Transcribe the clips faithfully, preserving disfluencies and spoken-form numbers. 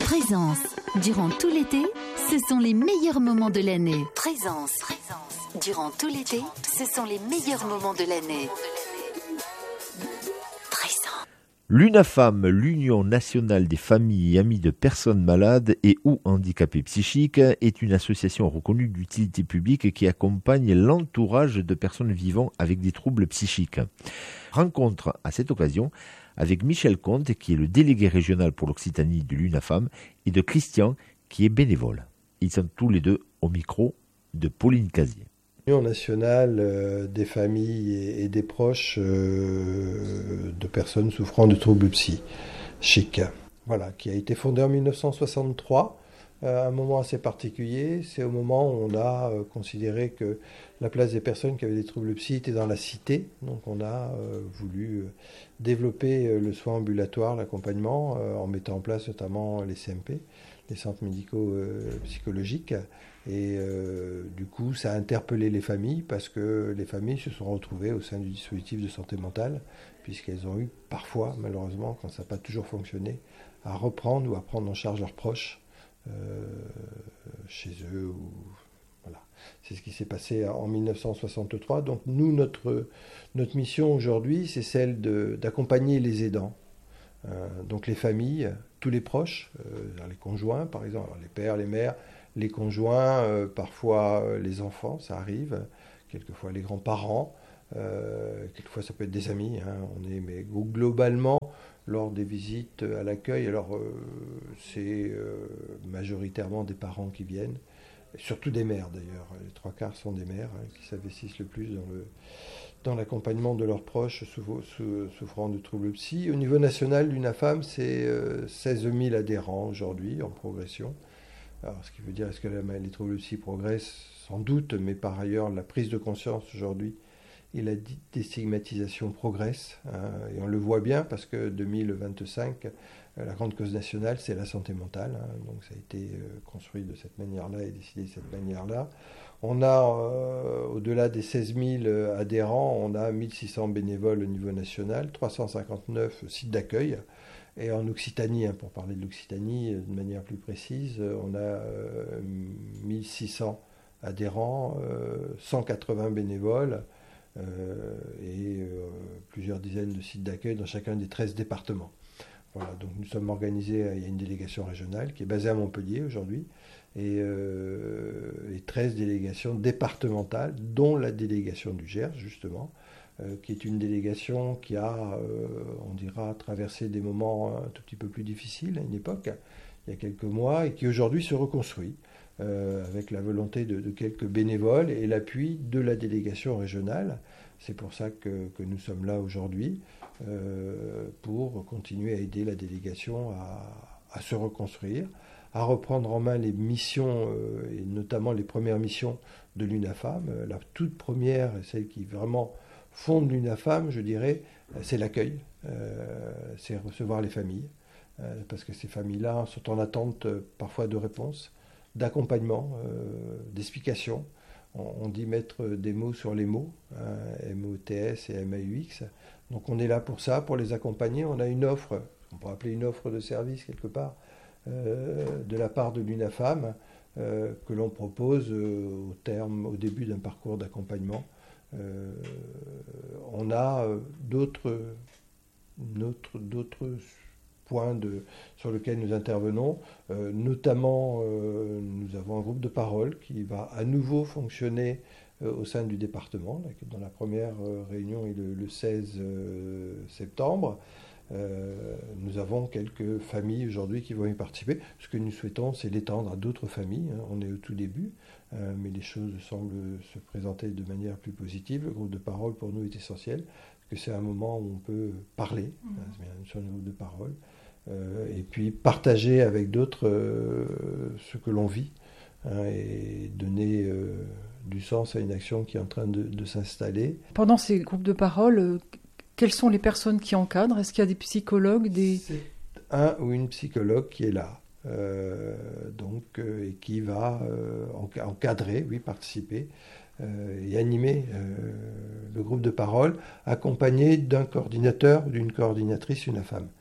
Présence. Durant tout l'été, ce sont les meilleurs moments de l'année. Présence. Présence. Durant tout l'été, ce sont les meilleurs moments de l'année. Présence. L'UNAFAM, l'Union nationale des familles et amis de personnes malades et ou handicapées psychiques, est une association reconnue d'utilité publique qui accompagne l'entourage de personnes vivant avec des troubles psychiques. Rencontre à cette occasion avec Michel Comte, qui est le délégué régional pour l'Occitanie de l'UNAFAM, et de Christian, qui est bénévole. Ils sont tous les deux au micro de Pauline Casier. L'Union nationale euh, des familles et, et des proches euh, de personnes souffrant de troubles psychiques, voilà, qui a été fondée en dix-neuf cent soixante-trois, euh, un moment assez particulier. C'est au moment où on a euh, considéré que la place des personnes qui avaient des troubles psy était dans la cité. Donc on a euh, voulu euh, développer euh, le soin ambulatoire, l'accompagnement, euh, en mettant en place notamment les C M P, les centres médicaux euh, psychologiques. Et euh, du coup, ça a interpellé les familles parce que les familles se sont retrouvées au sein du dispositif de santé mentale, puisqu'elles ont eu parfois, malheureusement, quand ça n'a pas toujours fonctionné, à reprendre ou à prendre en charge leurs proches euh, chez eux. Ou, voilà. C'est ce qui s'est passé en dix-neuf cent soixante-trois. Donc nous, notre, notre mission aujourd'hui, c'est celle de, d'accompagner les aidants. Euh, donc les familles, tous les proches, euh, les conjoints par exemple, alors les pères, les mères, les conjoints, euh, parfois euh, les enfants, ça arrive, quelquefois les grands-parents, euh, quelquefois ça peut être des amis, hein, on est, mais globalement, lors des visites à l'accueil, alors euh, c'est euh, majoritairement des parents qui viennent, surtout des mères d'ailleurs, les trois quarts sont des mères hein, qui s'investissent le plus dans, le, dans l'accompagnement de leurs proches souffrant de troubles psy. Au niveau national, l'UNAFAM, c'est euh, seize mille adhérents aujourd'hui, en progression. Alors, ce qui veut dire, est-ce que les troubles psy progressent? Sans doute, mais par ailleurs, la prise de conscience aujourd'hui et la déstigmatisation progressent. Hein, et on le voit bien parce que deux mille vingt-cinq, la grande cause nationale, c'est la santé mentale. Hein, donc ça a été construit de cette manière-là et décidé de cette manière-là. On a, euh, au-delà des seize mille adhérents, on a mille six cents bénévoles au niveau national, trois cent cinquante-neuf sites d'accueil. Et en Occitanie, hein, pour parler de l'Occitanie de manière plus précise, on a euh, mille six cents adhérents, euh, cent quatre-vingts bénévoles euh, et euh, plusieurs dizaines de sites d'accueil dans chacun des treize départements. Voilà, donc nous sommes organisés, il y a une délégation régionale qui est basée à Montpellier aujourd'hui et, euh, et treize délégations départementales, dont la délégation du Gers justement, Euh, qui est une délégation qui a, euh, on dira, traversé des moments un tout petit peu plus difficiles à une époque, il y a quelques mois, et qui aujourd'hui se reconstruit euh, avec la volonté de, de quelques bénévoles et l'appui de la délégation régionale. C'est pour ça que, que nous sommes là aujourd'hui, euh, pour continuer à aider la délégation à, à se reconstruire, à reprendre en main les missions, euh, et notamment les premières missions de l'UNAFAM. La toute première, celle qui vraiment fonde l'UNAFAM, je dirais, c'est l'accueil, euh, c'est recevoir les familles, euh, parce que ces familles-là sont en attente euh, parfois de réponses, d'accompagnement, euh, d'explications. On, on dit mettre des mots sur les mots, hein, M O T S et M A U X. Donc on est là pour ça, pour les accompagner. On a une offre, on pourrait appeler une offre de service quelque part, euh, de la part de l'UNAFAM, euh, que l'on propose euh, au terme, au début d'un parcours d'accompagnement. Euh, on a euh, d'autres, d'autres, d'autres points de, sur lesquels nous intervenons, euh, notamment euh, nous avons un groupe de parole qui va à nouveau fonctionner euh, au sein du département, là, dont la première euh, réunion est le, le seize septembre. Euh, nous avons quelques familles aujourd'hui qui vont y participer. Ce que nous souhaitons, c'est l'étendre à d'autres familles. Hein. On est au tout début, euh, mais les choses semblent se présenter de manière plus positive. Le groupe de parole, pour nous, est essentiel, parce que c'est un moment où on peut parler, mmh. hein, c'est bien, sur le groupe de parole, euh, et puis partager avec d'autres euh, ce que l'on vit, hein, et donner euh, du sens à une action qui est en train de, de s'installer. Pendant ces groupes de parole, euh... quelles sont les personnes qui encadrent? Est-ce qu'il y a des psychologues des... C'est un ou une psychologue qui est là, euh, donc, euh, et qui va euh, encadrer, oui, participer euh, et animer euh, le groupe de parole, accompagné d'un coordinateur ou d'une coordinatrice, une femme.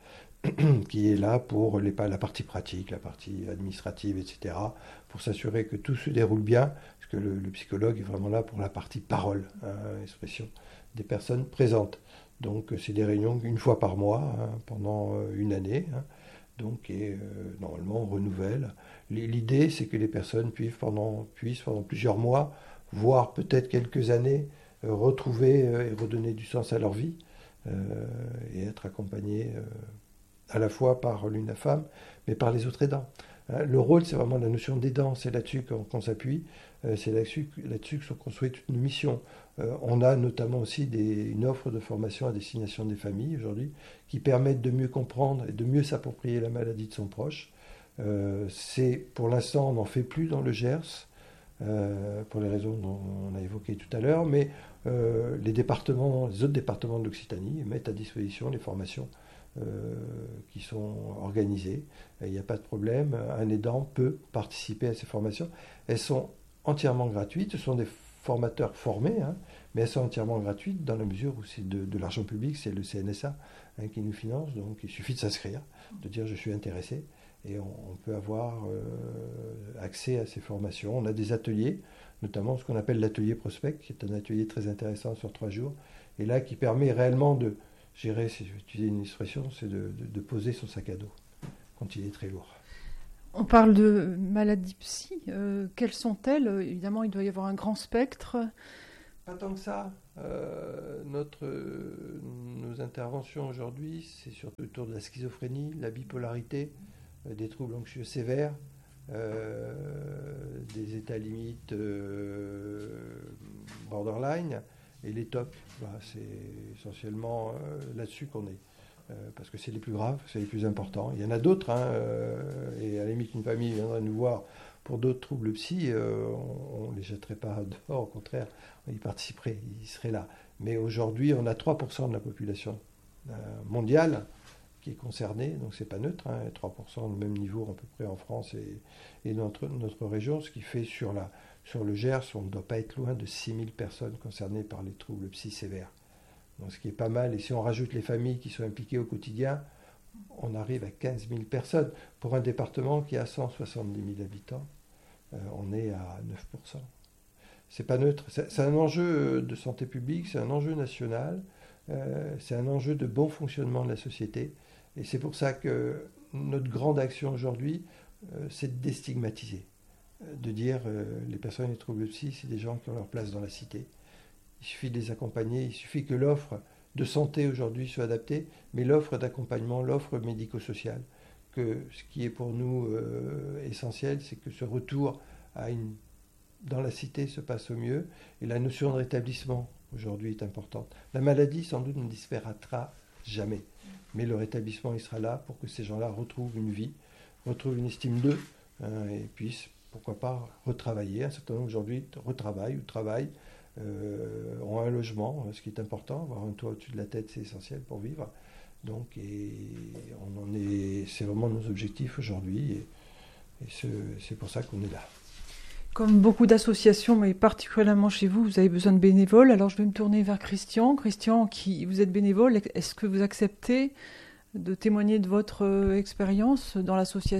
qui est là pour les, la partie pratique, la partie administrative, et cetera, pour s'assurer que tout se déroule bien, parce que le, le psychologue est vraiment là pour la partie parole, hein, expression des personnes présentes. Donc c'est des réunions une fois par mois, hein, pendant une année, hein, donc, et euh, normalement on renouvelle. L'idée, c'est que les personnes puissent pendant, puissent pendant plusieurs mois, voire peut-être quelques années, euh, retrouver euh, et redonner du sens à leur vie, euh, et être accompagnées euh, à la fois par l'UNAFAM, mais par les autres aidants. Hein, le rôle, c'est vraiment la notion d'aidant, c'est là-dessus qu'on, qu'on s'appuie, euh, c'est là-dessus, là-dessus que sont construites toutes nos missions. Euh, on a notamment aussi des, une offre de formation à destination des familles aujourd'hui, qui permettent de mieux comprendre et de mieux s'approprier la maladie de son proche. Euh, c'est, pour l'instant, on n'en fait plus dans le Gers, euh, pour les raisons dont on a évoquées tout à l'heure, mais euh, les départements, les autres départements de l'Occitanie mettent à disposition les formations euh, qui sont organisées. Il n'y a pas de problème, un aidant peut participer à ces formations. Elles sont entièrement gratuites, ce sont des formateurs formés, hein, mais elles sont entièrement gratuites dans la mesure où c'est de, de l'argent public, c'est le C N S A hein, qui nous finance, donc il suffit de s'inscrire, de dire je suis intéressé, et on, on peut avoir euh, accès à ces formations. On a des ateliers, notamment ce qu'on appelle l'atelier prospect, qui est un atelier très intéressant sur trois jours, et là qui permet réellement de gérer, si je vais utiliser une expression, c'est de, de, de poser son sac à dos quand il est très lourd. On parle de maladies psy. Euh, quelles sont-elles ? Évidemment, il doit y avoir un grand spectre. Pas tant que ça. Euh, notre, euh, nos interventions aujourd'hui, c'est surtout autour de la schizophrénie, la bipolarité, euh, des troubles anxieux sévères, euh, des états limites euh, borderline et les T O C. Bah, c'est essentiellement euh, là-dessus qu'on est. Euh, parce que c'est les plus graves, c'est les plus importants. Il y en a d'autres, hein, euh, et à la limite, une famille viendrait nous voir pour d'autres troubles psy, euh, on ne les jetterait pas dehors, au contraire, on y participerait, ils seraient là. Mais aujourd'hui, on a trois pour cent de la population euh, mondiale qui est concernée, donc c'est pas neutre, hein, trois pour cent au même niveau à peu près en France et, et notre, notre région, ce qui fait sur, la, sur le Gers, on ne doit pas être loin de six mille personnes concernées par les troubles psy sévères. Donc, ce qui est pas mal, et si on rajoute les familles qui sont impliquées au quotidien, on arrive à quinze mille personnes. Pour un département qui a cent soixante-dix mille habitants, euh, on est à neuf pour cent. C'est pas neutre, c'est, c'est un enjeu de santé publique, c'est un enjeu national, euh, c'est un enjeu de bon fonctionnement de la société, et c'est pour ça que notre grande action aujourd'hui, euh, c'est de déstigmatiser, euh, de dire euh, les personnes avec troubles psy, c'est des gens qui ont leur place dans la cité. Il suffit de les accompagner, il suffit que l'offre de santé aujourd'hui soit adaptée, mais l'offre d'accompagnement, l'offre médico-sociale, que ce qui est pour nous euh, essentiel, c'est que ce retour à une, dans la cité se passe au mieux, et la notion de rétablissement aujourd'hui est importante. La maladie, sans doute, ne disparaîtra jamais, mais le rétablissement, il sera là pour que ces gens-là retrouvent une vie, retrouvent une estime d'eux, hein, et puissent, pourquoi pas, retravailler. Un certain nombre aujourd'hui retravaillent ou travaillent, Euh, ont un logement, ce qui est important, avoir un toit au-dessus de la tête, c'est essentiel pour vivre. Donc, et on en est, c'est vraiment nos objectifs aujourd'hui, et, et c'est, c'est pour ça qu'on est là. Comme beaucoup d'associations, mais particulièrement chez vous, vous avez besoin de bénévoles. Alors, je vais me tourner vers Christian. Christian, qui vous êtes bénévole, est-ce que vous acceptez de témoigner de votre euh, expérience dans l'association ?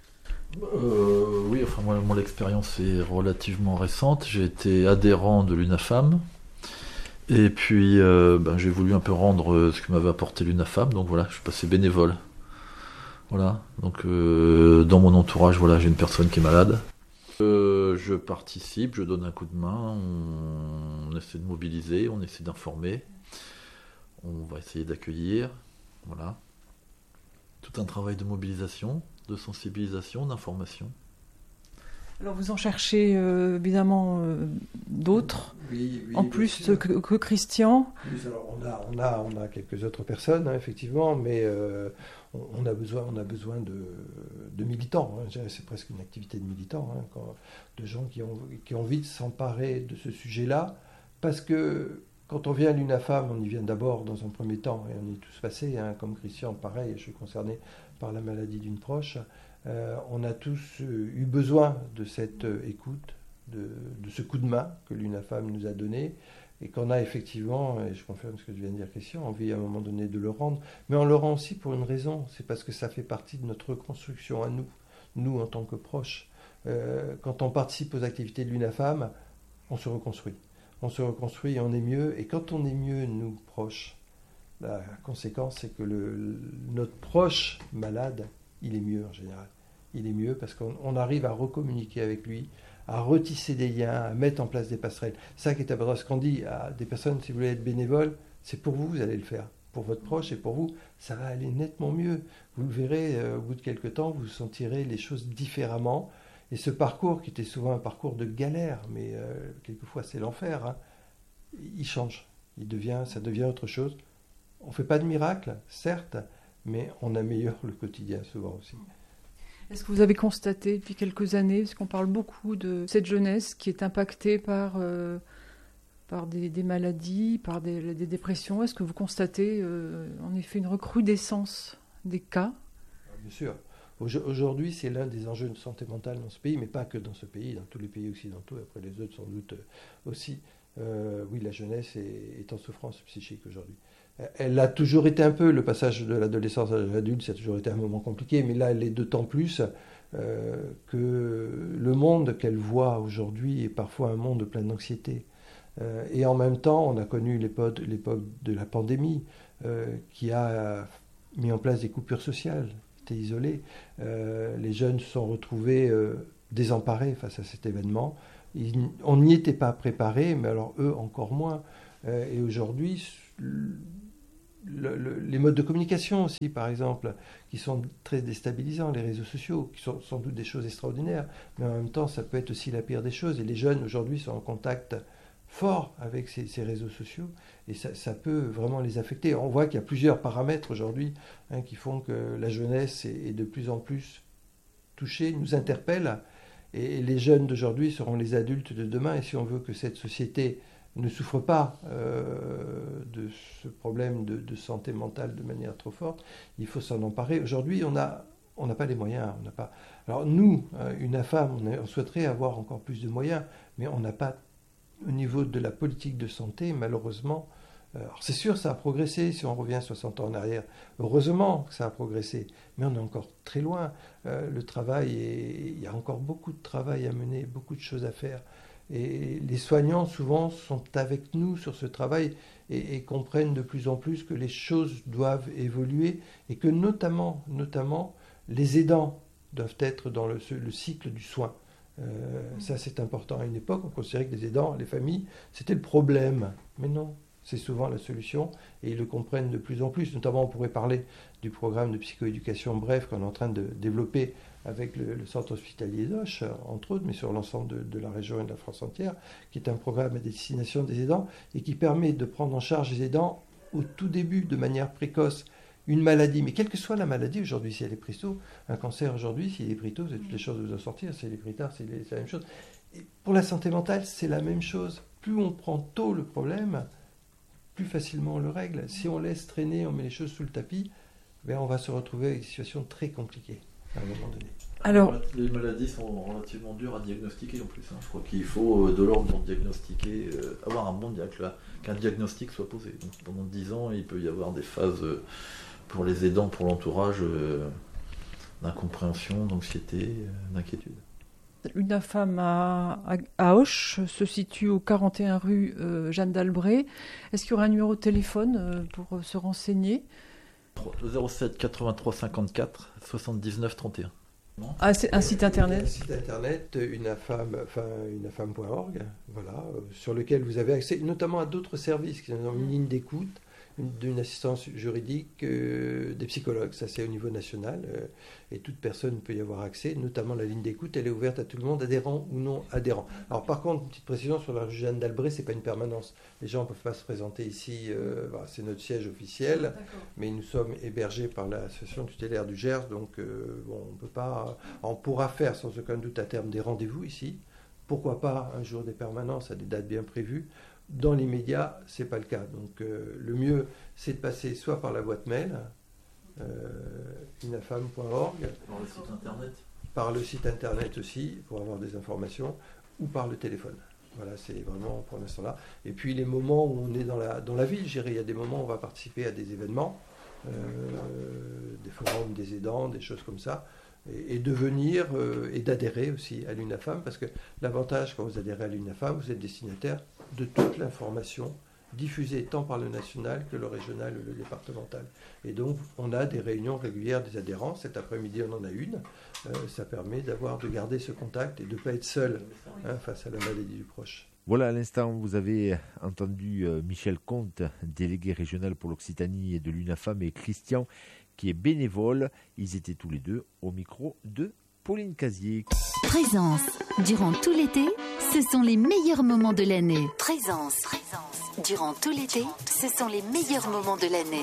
Euh, oui, enfin moi, mon expérience est relativement récente. J'ai été adhérent de l'UNAFAM et puis euh, ben, j'ai voulu un peu rendre ce que m'avait apporté l'UNAFAM. Donc voilà, je suis passé bénévole. Voilà. Donc euh, dans mon entourage, voilà, j'ai une personne qui est malade. Euh, je participe, je donne un coup de main. On, on essaie de mobiliser, on essaie d'informer. On va essayer d'accueillir. Voilà. Tout un travail de mobilisation, de sensibilisation, d'information. Alors vous en cherchez euh, évidemment euh, d'autres, oui, oui, en plus que, que Christian. Oui, alors on, a, on, a, on a quelques autres personnes, hein, effectivement, mais euh, on, on a besoin, on a besoin de, de militants. Hein, c'est presque une activité de militants, hein, quand, de gens qui ont, qui ont envie de s'emparer de ce sujet-là, parce que quand on vient à l'UNAFAM, on y vient d'abord dans un premier temps, et on y est tous passés, hein, comme Christian, pareil, je suis concerné par la maladie d'une proche. Euh, on a tous euh, eu besoin de cette euh, écoute, de, de ce coup de main que l'UNAFAM nous a donné, et qu'on a effectivement, et je confirme ce que tu viens de dire Christian, envie à un moment donné de le rendre, mais on le rend aussi pour une raison, c'est parce que ça fait partie de notre reconstruction à nous, nous en tant que proches. Euh, quand on participe aux activités de l'UNAFAM, on se reconstruit. On se reconstruit et on est mieux, et quand on est mieux, nous, proches, la conséquence c'est que le, notre proche malade, il est mieux en général. Il est mieux parce qu'on on arrive à recommuniquer avec lui, à retisser des liens, à mettre en place des passerelles. C'est ça qui est important. Ce qu'on dit à des personnes, si vous voulez être bénévole, c'est pour vous, vous allez le faire. Pour votre proche et pour vous, ça va aller nettement mieux. Vous le verrez, euh, au bout de quelques temps, vous sentirez les choses différemment. Et ce parcours, qui était souvent un parcours de galère, mais euh, quelquefois c'est l'enfer, hein, il change. Il devient, ça devient autre chose. On ne fait pas de miracle, certes, mais on améliore le quotidien souvent aussi. Est-ce que vous avez constaté depuis quelques années, parce qu'on parle beaucoup de cette jeunesse qui est impactée par, euh, par des, des maladies, par des, des dépressions, est-ce que vous constatez euh, en effet une recrudescence des cas ? Bien sûr. Aujourd'hui, c'est l'un des enjeux de santé mentale dans ce pays, mais pas que dans ce pays, dans tous les pays occidentaux, et après les autres sans doute aussi. Euh, oui, la jeunesse est, est en souffrance psychique aujourd'hui. Elle a toujours été un peu, le passage de l'adolescence à l'adulte, ça a toujours été un moment compliqué, mais là, elle est d'autant plus euh, que le monde qu'elle voit aujourd'hui est parfois un monde plein d'anxiété. Euh, et en même temps, on a connu l'époque, l'époque de la pandémie euh, qui a mis en place des coupures sociales, étaient isolés. Euh, les jeunes se sont retrouvés euh, désemparés face à cet événement. Ils, on n'y était pas préparés, mais alors eux encore moins. Euh, et aujourd'hui, Le, le, les modes de communication aussi, par exemple, qui sont très déstabilisants, les réseaux sociaux, qui sont sans doute des choses extraordinaires, mais en même temps, ça peut être aussi la pire des choses. Et les jeunes, aujourd'hui, sont en contact fort avec ces, ces réseaux sociaux, et ça, ça peut vraiment les affecter. On voit qu'il y a plusieurs paramètres aujourd'hui hein, qui font que la jeunesse est, est de plus en plus touchée, nous interpelle, et, et les jeunes d'aujourd'hui seront les adultes de demain, et si on veut que cette société ne souffre pas euh, de ce problème de, de santé mentale de manière trop forte, il faut s'en emparer. Aujourd'hui, on n'a on n'a pas les moyens. On n'a pas... Alors nous, UNAFAM, on, on souhaiterait avoir encore plus de moyens, mais on n'a pas, au niveau de la politique de santé, malheureusement... Alors c'est sûr, ça a progressé, si on revient soixante ans en arrière. Heureusement que ça a progressé, mais on est encore très loin. Euh, le travail, est... il y a encore beaucoup de travail à mener, beaucoup de choses à faire. Et les soignants, souvent, sont avec nous sur ce travail et, et comprennent de plus en plus que les choses doivent évoluer et que notamment, notamment les aidants doivent être dans le, le cycle du soin. Euh, ça, c'est important. À une époque, on considérait que les aidants, les familles, c'était le problème. Mais non, c'est souvent la solution et ils le comprennent de plus en plus. Notamment, on pourrait parler du programme de psychoéducation bref qu'on est en train de développer avec le, le centre hospitalier d'Auch, entre autres, mais sur l'ensemble de, de la région et de la France entière, qui est un programme à destination des aidants et qui permet de prendre en charge les aidants au tout début, de manière précoce, une maladie. Mais quelle que soit la maladie aujourd'hui, si elle est prise tôt, un cancer aujourd'hui, s'il est pris tôt, vous avez toutes les choses à vous en sortir, si elle est prise tard, c'est, c'est la même chose. Et pour la santé mentale, c'est la même chose. Plus on prend tôt le problème, plus facilement on le règle. Si on laisse traîner, on met les choses sous le tapis, ben on va se retrouver avec des situations très compliquées à un moment donné. Alors, les maladies sont relativement dures à diagnostiquer en plus. Hein. Je crois qu'il faut euh, de l'ordre pour diagnostiquer, euh, avoir un bon diagnostic, qu'un diagnostic soit posé. Donc, pendant dix ans, il peut y avoir des phases euh, pour les aidants, pour l'entourage, euh, d'incompréhension, d'anxiété, euh, d'inquiétude. UNAFAM à, à, à Auch se situe au quarante et un rue euh, Jeanne d'Albret. Est-ce qu'il y aura un numéro de téléphone euh, pour euh, se renseigner ? zéro sept quatre-vingt-trois cinquante-quatre soixante-dix-neuf trente et un. Ah, c'est un site internet. Un site internet, unafam, enfin, unafam point org, voilà, euh, sur lequel vous avez accès notamment à d'autres services, qui sont une ligne d'écoute, une, d'une assistance juridique, euh, des psychologues, ça c'est au niveau national, euh, et toute personne peut y avoir accès, notamment la ligne d'écoute, elle est ouverte à tout le monde, adhérent ou non adhérent. Alors par contre, une petite précision sur la rue Jeanne d'Albret, c'est pas une permanence. Les gens ne peuvent pas se présenter ici, euh, bah, c'est notre siège officiel, d'accord, mais nous sommes hébergés par l'association tutélaire du Gers, donc euh, bon, on peut pas, on pourra faire sans aucun doute à terme des rendez-vous ici. Pourquoi pas un jour des permanences à des dates bien prévues. Dans l'immédiat, ce n'est pas le cas. Donc euh, le mieux, c'est de passer soit par la boîte mail, euh, unafam point org, par le site internet, par le site internet aussi, pour avoir des informations, ou par le téléphone. Voilà, c'est vraiment pour l'instant là. Et puis les moments où on est dans la, dans la ville, je dirais, il y a des moments où on va participer à des événements, euh, des forums des aidants, des choses comme ça, et, et de venir euh, et d'adhérer aussi à l'UNAFAM, parce que l'avantage quand vous adhérez à l'UNAFAM, vous êtes destinataire de toute l'information diffusée tant par le national que le régional ou le départemental. Et donc, on a des réunions régulières des adhérents. Cet après-midi, on en a une. Euh, ça permet d'avoir, de garder ce contact et de ne pas être seul hein, face à la maladie du proche. Voilà, à l'instant, vous avez entendu euh, Michel Comte, délégué régional pour l'Occitanie et de l'UNAFAM, et Christian, qui est bénévole. Ils étaient tous les deux au micro de Pauline Casier. Présence. Durant tout l'été, ce sont les meilleurs moments de l'année. Présence. Présence. Durant tout l'été, ce sont les meilleurs moments de l'année.